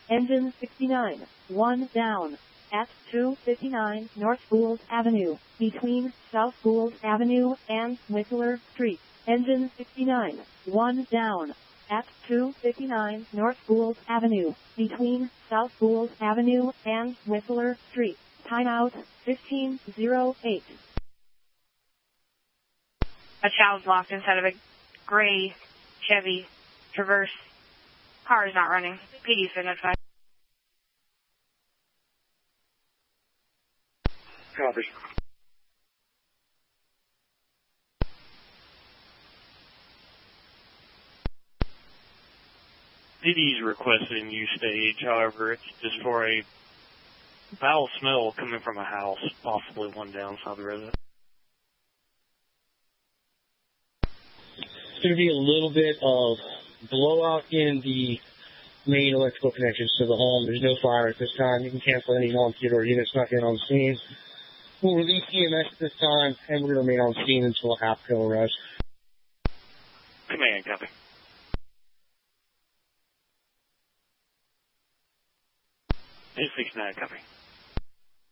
Engine 69, 1 down. At 259 North Gould Avenue, between South Gould Avenue and Whistler Street. Engine 69, 1 down. At 259 North Gould Avenue, between South Gould Avenue and Whistler Street. Timeout 15:08. A child's locked inside of a gray Chevy Traverse. Car is not running. PD's been notified. Copy. PD's requesting you stage, however, it's just for a foul smell coming from a house, possibly one down South Road. It's going to be a little bit of blowout in the main electrical connections to the home. There's no fire at this time. You can cancel any non-Theodore units not getting on the scene. We'll release EMS at this time, and we're going to remain on scene until APCO arrives. Command, copy. 869, copy.